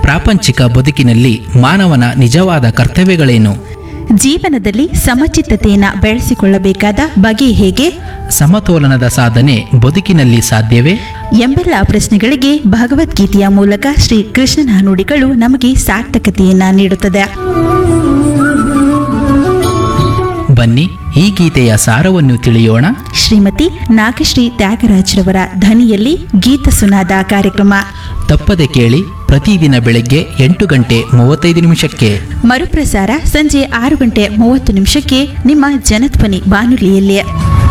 ಪ್ರಾಪಂಚಿಕ ಬದುಕಿನಲ್ಲಿ ಮಾನವನ ನಿಜವಾದ ಕರ್ತವ್ಯಗಳೇನು? ಜೀವನದಲ್ಲಿ ಸಮಚಿತ್ತತೆಯನ್ನು ಬೆಳೆಸಿಕೊಳ್ಳಬೇಕಾದ ಬಗೆ ಹೇಗೆ? ಸಮತೋಲನದ ಸಾಧನೆ ಬದುಕಿನಲ್ಲಿ ಸಾಧ್ಯವೇ? ಎಂಬೆಲ್ಲ ಪ್ರಶ್ನೆಗಳಿಗೆ ಭಗವದ್ಗೀತೆಯ ಮೂಲಕ ಶ್ರೀ ಕೃಷ್ಣನ ನುಡಿಗಳು ನಮಗೆ ಸಾರ್ಥಕತೆಯನ್ನ ನೀಡುತ್ತದೆ. ಬನ್ನಿ, ಈ ಗೀತೆಯ ಸಾರವನ್ನು ತಿಳಿಯೋಣ. ಶ್ರೀಮತಿ ನಾಗಶ್ರೀ ತ್ಯಾಗರಾಜ್ರವರ ಧ್ವನಿಯಲ್ಲಿ ಗೀತ ಸುನಾದ ಕಾರ್ಯಕ್ರಮ ತಪ್ಪದೆ ಕೇಳಿ, ಪ್ರತಿದಿನ ಬೆಳಗ್ಗೆ 8:35 ಮರುಪ್ರಸಾರ ಸಂಜೆ 6:30 ನಿಮ್ಮ ಜನಧ್ವನಿ ಬಾನುಲಿಯಲ್ಲಿ.